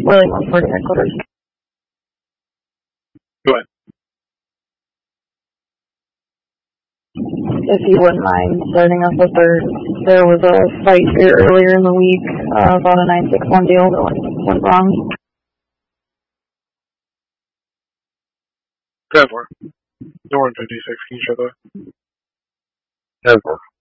Willie 140 headquarters. Go ahead. If you wouldn't mind starting us with there was a fight here earlier in the week about a 961 deal that went wrong. Go ahead, Norm 56, can you show that? Denver.